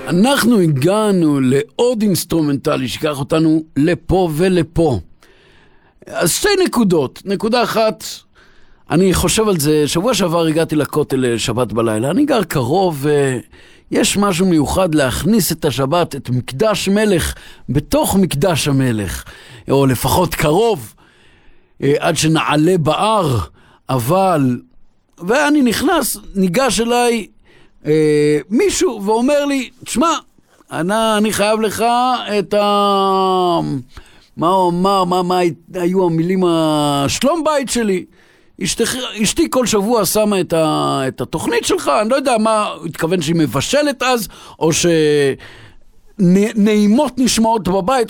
אנחנו הגענו לעוד אינסטרומנטלי שיקח אותנו לפה ולפה. אז שתי נקודות. נקודה אחת, אני חושב על זה, שבוע שעבר הגעתי לכותל שבת בלילה. אני גר קרוב ויש משהו מיוחד להכניס את השבת, את מקדש מלך, בתוך מקדש המלך. או לפחות קרוב, עד שנעלה בהר. אבל, ואני נכנס, ניגש אליי מישהו ואומר לי, תשמע, אני חייב לך את מה היו המילים השלום בית שלי. אשתי כל שבוע שמה את התוכנית שלך, אני לא יודע מה, התכוון שהיא מבשלת אז, או שנעימות נשמעות בבית,